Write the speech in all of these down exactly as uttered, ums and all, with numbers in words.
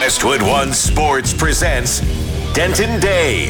Westwood One Sports presents Denton Day.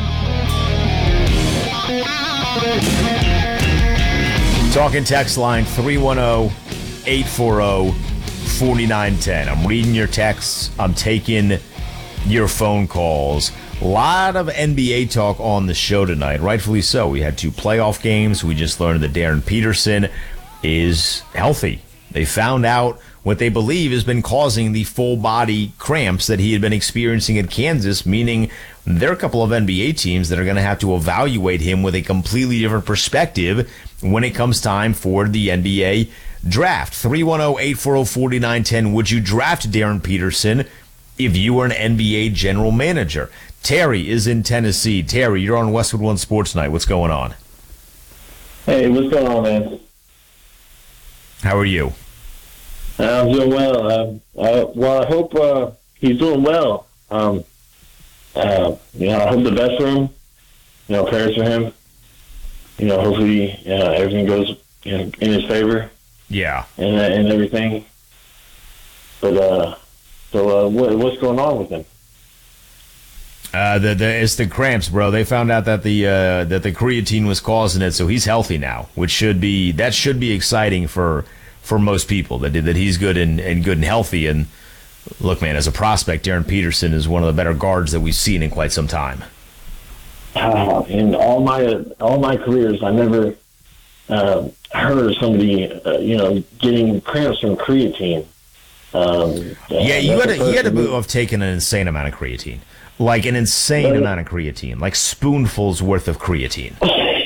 Talking text line three one zero, eight four zero, four nine one zero. I'm reading your texts. I'm taking your phone calls. A lot of N B A talk on the show tonight, rightfully so. We had two playoff games. We just learned that Darren Peterson is healthy. They found out what they believe has been causing the full body cramps that he had been experiencing at Kansas, meaning there are a couple of N B A teams that are going to have to evaluate him with a completely different perspective when it comes time for the N B A draft. three one zero, eight four zero, four nine one zero. Would you draft Darren Peterson if you were an N B A general manager? Terry is in Tennessee. Terry, you're on Westwood One Sports Night. What's going on? Hey, what's going on, man? How are you? I'm doing well. Um, uh, well, I hope uh, he's doing well. Um, uh, you know, I hope the best for him. You know, prayers for him. You know, hopefully uh, everything goes you know, in his favor. Yeah. And uh, and everything. But uh, so uh, what, what's going on with him? Uh, the, the it's the cramps, bro. They found out that the uh, that the creatine was causing it, so he's healthy now, which should be that should be exciting for for most people that that he's good and, and good and healthy. And look, man, as a prospect, Darren Peterson is one of the better guards that we've seen in quite some time. Uh, in all my all my careers, I never uh, heard of somebody uh, you know getting cramps from creatine. Um, yeah, you had to, he had to have taken an insane amount of creatine. Like an insane but, amount of creatine, like spoonfuls worth of creatine.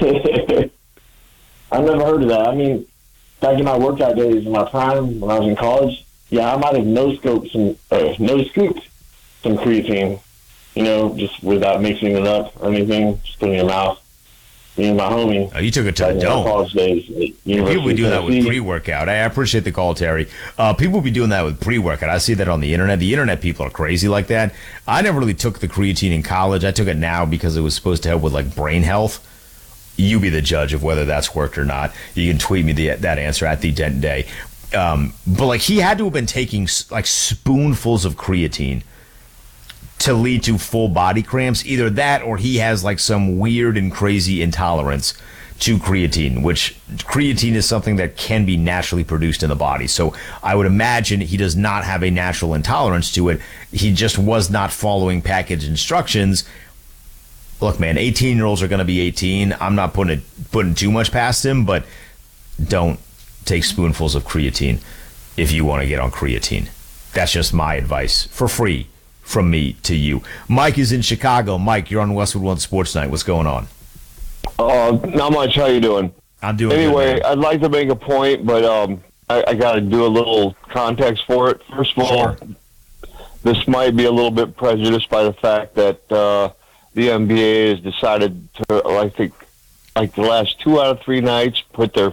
I've never heard of that. I mean, back in my workout days, in my prime, when I was in college, yeah, I might have no-scoped some, uh, no-scooped some creatine, you know, just without mixing it up or anything, just putting it in your mouth. Me and my homie. Oh, you took it to the dome. College days, yeah, people be doing that with pre-workout. I appreciate the call, Terry. Uh, people be doing that with pre-workout. I see that on the internet. The internet people are crazy like that. I never really took the creatine in college. I took it now because it was supposed to help with like brain health. You be the judge of whether that's worked or not. You can tweet me the, that answer at the Denton Day. Um, but like he had to have been taking like spoonfuls of creatine to lead to full body cramps. Either that or he has like some weird and crazy intolerance to creatine, which creatine is something that can be naturally produced in the body. So I would imagine he does not have a natural intolerance to it. He just was not following package instructions. Look, man, eighteen-year-olds are going to be eighteen. I'm not putting it, putting too much past him, but don't take spoonfuls of creatine if you want to get on creatine. That's just my advice for free. From me to you. Mike is in Chicago. Mike, you're on Westwood One Sports Night. What's going on? Uh, not much. How you doing? I'm doing Anyway, good, I'd like to make a point, but um, I, I got to do a little context for it. First of all, sure. This might be a little bit prejudiced by the fact that uh, the N B A has decided to, I think, like the last two out of three nights, put their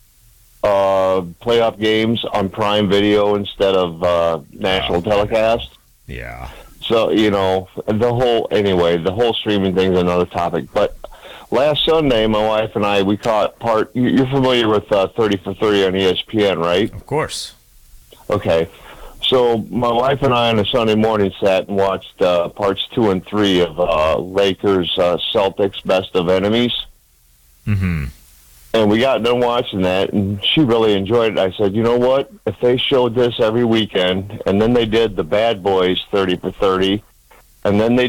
uh, playoff games on Prime Video instead of uh, national oh, telecast. Yeah. So, you know, the whole, anyway, the whole streaming thing is another topic. But last Sunday, my wife and I, we caught part, you're familiar with uh, thirty for thirty on E S P N, right? Of course. Okay. So my wife and I on a Sunday morning sat and watched uh, parts two and three of uh, Lakers uh, Celtics Best of Enemies. Mm-hmm. And we got done watching that, and she really enjoyed it. I said, you know what? If they showed this every weekend, and then they did the Bad Boys thirty for thirty, and then they